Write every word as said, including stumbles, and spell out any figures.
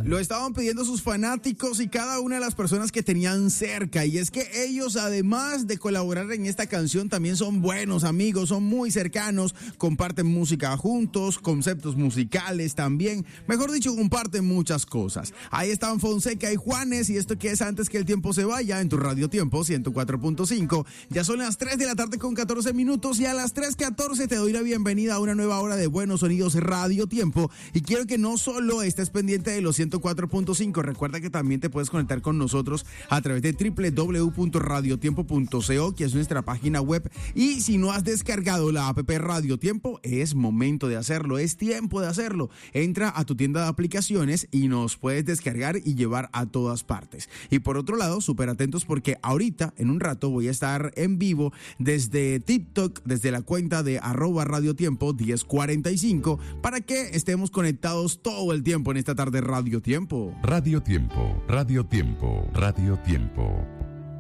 Lo estaban pidiendo sus fanáticos y cada una de las personas que tenían cerca. Y es que ellos, además de colaborar en esta canción, también son buenos amigos, son muy cercanos, comparten música juntos, conceptos musicales también. Mejor dicho, comparten muchas cosas. Ahí están Fonseca y Juanes, y esto que es Antes que el tiempo se vaya en tu Radio Tiempo ciento cuatro punto cinco. Ya son las tres de la tarde con catorce minutos, y a las tres catorce te doy la bienvenida a una nueva hora de Buenos Sonidos Radio Tiempo. Y quiero que no solo estés pendiente de los ciento cuatro punto cinco, recuerda que también te puedes conectar con nosotros a través de doble u doble u doble u punto radio tiempo punto co, que es nuestra página web. Y si no has descargado la app Radio Tiempo, es momento de hacerlo, es tiempo de hacerlo. Entra a tu tienda de aplicaciones y nos puedes descargar y llevar a todas partes. Y por otro lado, súper atentos, porque ahorita, en un rato, voy a estar en vivo desde TikTok, desde la cuenta de arroba Radio Tiempo diez cuarenta y cinco, para que estemos conectados todo el tiempo en esta tarde Radio Tiempo. Radio Tiempo, Radio Tiempo, Radio Tiempo.